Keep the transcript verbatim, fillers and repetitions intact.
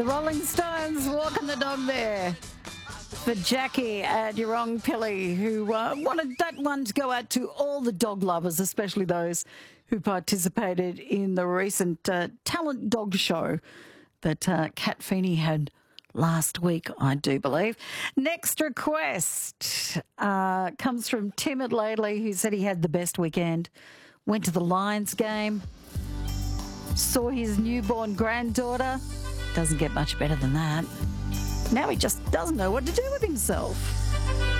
The Rolling Stones, Walking the Dog there. For Jackie and Yurong Pillay, who uh, wanted that one to go out to all the dog lovers, especially those who participated in the recent uh, talent dog show that uh, Kat Feeney had last week, I do believe. Next request uh, comes from Tim Adelaide, who said he had the best weekend. Went to the Lions game, saw his newborn granddaughter. Doesn't get much better than that. Now he just doesn't know what to do with himself.